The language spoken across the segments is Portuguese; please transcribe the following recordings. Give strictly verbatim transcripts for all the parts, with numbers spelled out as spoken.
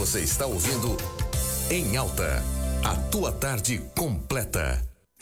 Você está ouvindo Em Alta, a tua tarde completa.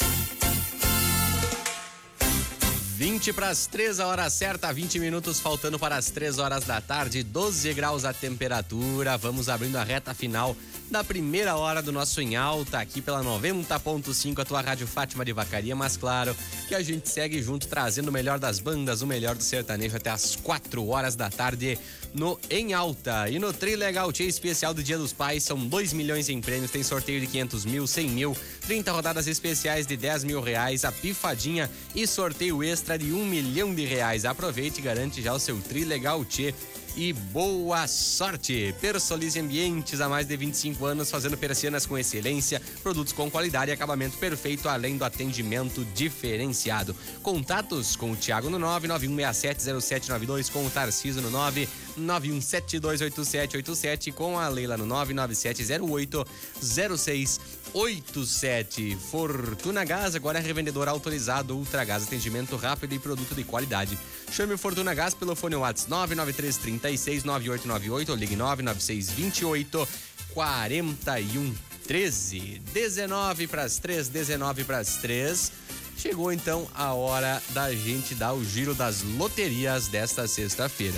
vinte para as três, a hora certa, vinte minutos faltando para as três horas da tarde, doze graus a temperatura. Vamos abrindo a reta final da primeira hora do nosso Em Alta, aqui pela noventa ponto cinco, a tua Rádio Fátima de Vacaria. Mas claro que a gente segue junto, trazendo o melhor das bandas, o melhor do sertanejo até as quatro horas da tarde no Em Alta. E no Trilegal Tia especial do Dia dos Pais, são dois milhões em prêmios, tem sorteio de quinhentos mil, cem mil, trinta rodadas especiais de dez mil reais, a pifadinha e sorteio extra de um milhão de reais. Aproveite e garante já o seu Trilegal Tia. E boa sorte! Persolize Ambientes, há mais de vinte e cinco anos fazendo persianas com excelência, produtos com qualidade e acabamento perfeito, além do atendimento diferenciado. Contatos com o Thiago no nove nove um seis sete zero sete nove dois, com o Tarciso no nove nove um sete dois oito sete oito sete, com a Leila no nove nove sete zero oito zero seis oito sete. Fortuna Gás, agora é revendedor autorizado Ultra Gás, atendimento rápido e produto de qualidade. Chame o Fortuna Gás pelo fone WhatsApp nove nove três três seis nove oito nove oito ou ligue nove nove seis dois oito quatro um treze. dezenove para as três, dezenove para as três. Chegou então a hora da gente dar o giro das loterias desta sexta-feira.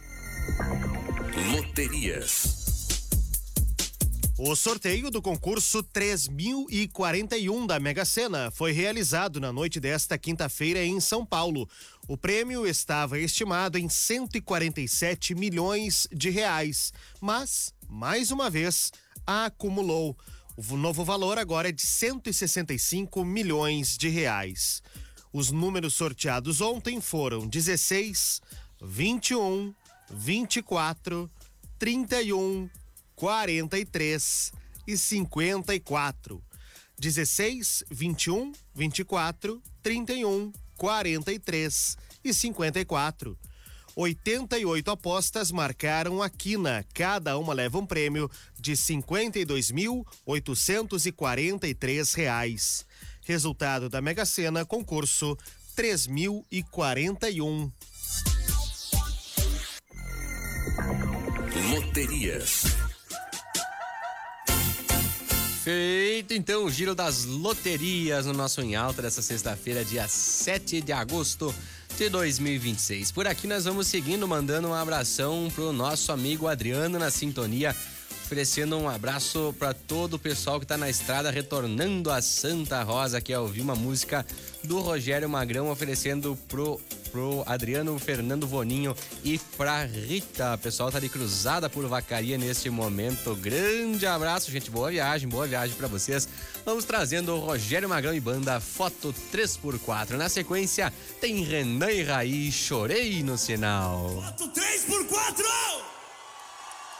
Loterias. O sorteio do concurso três mil e quarenta e um da Mega Sena foi realizado na noite desta quinta-feira em São Paulo. O prêmio estava estimado em cento e quarenta e sete milhões de reais, mas, mais uma vez, acumulou. O novo valor agora é de cento e sessenta e cinco milhões de reais. Os números sorteados ontem foram dezesseis, vinte e um, vinte e quatro, trinta e um, quarenta e três e cinquenta e quatro. dezesseis, vinte e um, vinte e quatro, trinta e um, quarenta e três e cinquenta e quatro. oitenta e oito apostas marcaram a quina. Cada uma leva um prêmio de cinquenta e dois mil oitocentos e quarenta e três reais. Resultado da Mega Sena, concurso três mil e quarenta e um. Loterias. Feito então o giro das loterias no nosso Em Alta dessa sexta-feira, dia sete de agosto de dois mil e vinte e seis. Por aqui nós vamos seguindo, mandando um abração pro nosso amigo Adriano na sintonia, oferecendo um abraço para todo o pessoal que tá na estrada retornando a Santa Rosa, que é ouvir uma música do Rogério Magrão, oferecendo pro pro Adriano Fernando Voninho e pra Rita. O pessoal tá de cruzada por Vacaria neste momento. Grande abraço, gente. Boa viagem, boa viagem pra vocês. Vamos trazendo o Rogério Magrão e banda Foto três por quatro. Na sequência, tem Renan e Raiz, Chorei no Sinal. Foto